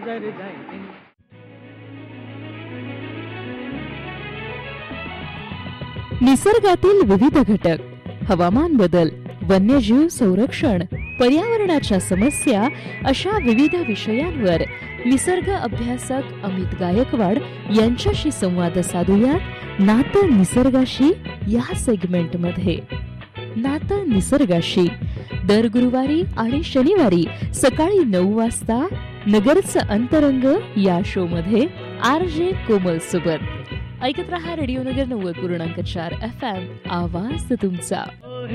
गुजर जाएंगे। निसर्गातील विविध घटक, हवामान बदल, वन्यजीव संरक्षण, पर्यावरणाच्या समस्या अशा विविध विषयांवर निसर्ग अभ्यासक अमित गायकवाड यांच्याशी संवाद साधूया नातं निसर्गाशी या सेगमेंटमध्ये. नातं निसर्गाशी दर गुरुवारी आणि शनिवारी सकाळी 9 वाजता नगरचं अंतरंग या शो मध्ये RJ कोमल सोबत. ऐकत रहा रेडिओ नगर 90.4 FM, आवाज तुमचा.